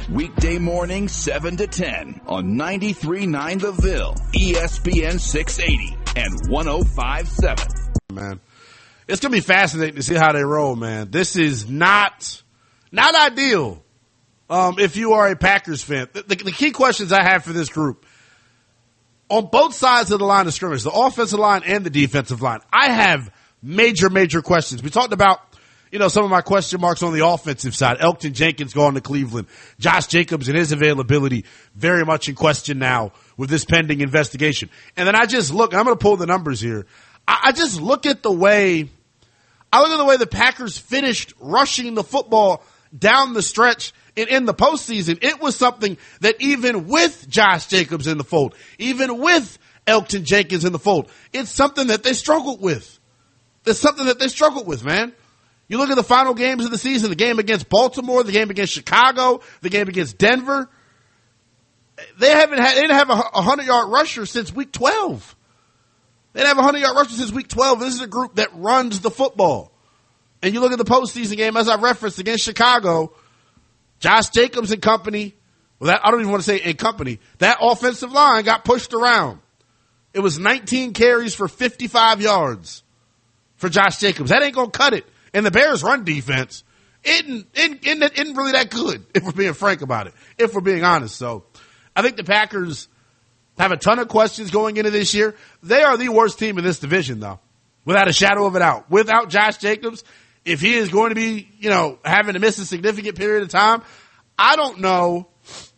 Weekday morning, 7 to 10 on 93.9 The Ville, ESPN 680 and 105.7. Man, it's going to be fascinating to see how they roll, man. This is not ideal if you are a Packers fan. The key questions I have for this group, on both sides of the line of scrimmage, the offensive line and the defensive line, I have major questions. We talked about, some of my question marks on the offensive side. Elgton Jenkins going to Cleveland. Josh Jacobs and his availability very much in question now with this pending investigation. And then I just look, and I'm going to pull the numbers here. I just look at the way the Packers finished rushing the football down the stretch in the postseason. It was something that even with Josh Jacobs in the fold, even with Elgton Jenkins in the fold, it's something that they struggled with. It's something that they struggled with, man. You look at the final games of the season, the game against Baltimore, the game against Chicago, the game against Denver. They didn't have a 100-yard rusher since week 12. They didn't have a 100-yard rusher since week 12. This is a group that runs the football. And you look at the postseason game, as I referenced, against Chicago, Josh Jacobs and company, I don't even want to say in company, that offensive line got pushed around. It was 19 carries for 55 yards for Josh Jacobs. That ain't going to cut it. And the Bears' run defense isn't really that good, if we're being frank about it, if we're being honest. So I think the Packers have a ton of questions going into this year. They are the worst team in this division, though, without a shadow of a doubt. Without Josh Jacobs, if he is going to be, having to miss a significant period of time, I don't know.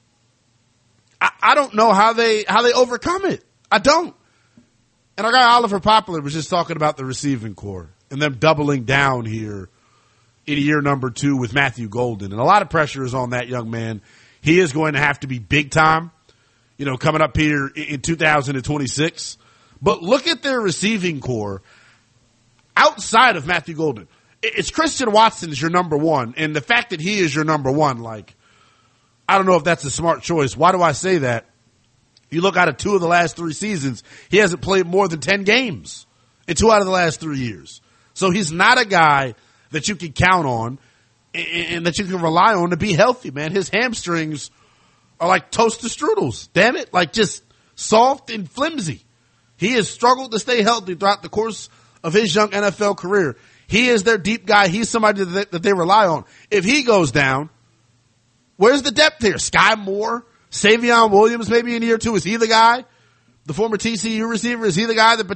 I don't know how they overcome it. I don't. And our guy Oliver Poplar was just talking about the receiving core and them doubling down here in year number 2 with Matthew Golden. And a lot of pressure is on that young man. He is going to have to be big time, coming up here in 2026. But look at their receiving core outside of Matthew Golden. It's Christian Watson is your number 1. And the fact that he is your number 1, I don't know if that's a smart choice. Why do I say that? You look out of 2 of the last 3 seasons, he hasn't played more than 10 games in 2 out of the last 3 years. So he's not a guy that you can count on and that you can rely on to be healthy, man. His hamstrings are like toaster strudels. Damn it. Just soft and flimsy. He has struggled to stay healthy throughout the course of his young NFL career. He is their deep guy. He's somebody that they rely on. If he goes down, where's the depth here? Sky Moore, Savion Williams maybe in year 2. Is he the guy? The former TCU receiver, is he the guy that